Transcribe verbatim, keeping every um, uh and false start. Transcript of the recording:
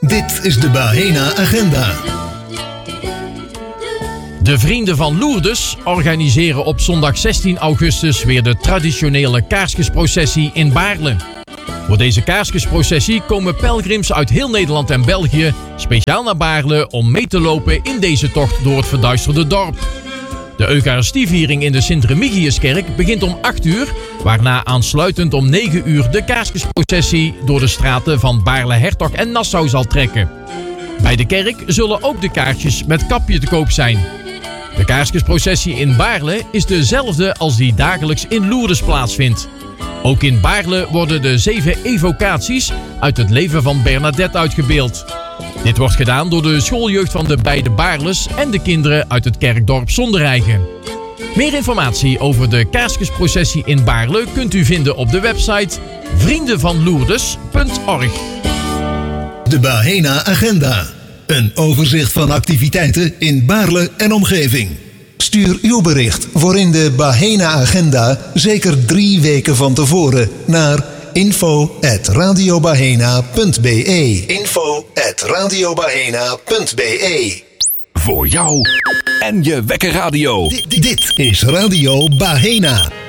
Dit is de Bahena Agenda. De Vrienden van Lourdes organiseren op zondag zestien augustus weer de traditionele Kaarsjesprocessie in Baarle. Voor deze Kaarsjesprocessie komen pelgrims uit heel Nederland en België speciaal naar Baarle om mee te lopen in deze tocht door het verduisterde dorp. De Eucharistieviering in de Sint-Remigiuskerk begint om acht uur, waarna aansluitend om negen uur de Kaarsjesprocessie door de straten van Baarle-Hertog en Nassau zal trekken. Bij de kerk zullen ook de kaartjes met kapje te koop zijn. De Kaarsjesprocessie in Baarle is dezelfde als die dagelijks in Lourdes plaatsvindt. Ook in Baarle worden de zeven evocaties uit het leven van Bernadette uitgebeeld. Dit wordt gedaan door de schooljeugd van de beide Baarles en de kinderen uit het kerkdorp Zondereigen. Meer informatie over de Kaarsjesprocessie in Baarle kunt u vinden op de website vrienden van lourdes punt org. De Bahena Agenda. Een overzicht van activiteiten in Baarle en omgeving. Stuur uw bericht voor in de Bahena Agenda zeker drie weken van tevoren naar info at radiobahena punt be. info at radiobahena punt be. Voor jou en je wekkerradio. Dit, dit is Radio Bahena.